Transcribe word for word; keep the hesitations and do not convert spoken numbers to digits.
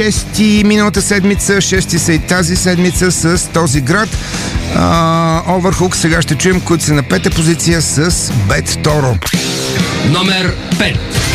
шести миналата седмица, шести са и тази седмица с този град. Overhook сега ще чуем, които са на пета позиция с Бет Торо. Номер пет.